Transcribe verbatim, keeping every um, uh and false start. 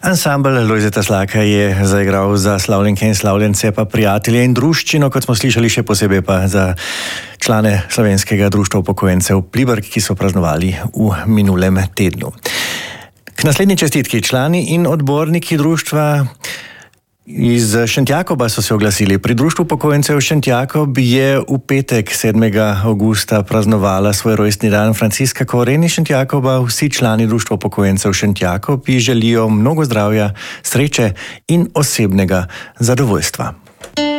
Ansambl Lojzeta Slaka je zaigral za slavljenke in slavljence, pa prijatelje in druščino, kot smo slišali, še posebej pa za člane Slovenskega društva upokojencev Pliberk, ki so praznovali v minulem tednu. K naslednji čestitki člani in odborniki društva iz Šentjakoba so se oglasili. Pri društvu upokojencev Šentjakob je v petek sedmega avgusta praznovala svoj rojstni dan Franciska Koren iz Šentjakoba. Vsi člani društva upokojencev Šentjakob ji želijo mnogo zdravja, sreče in osebnega zadovoljstva.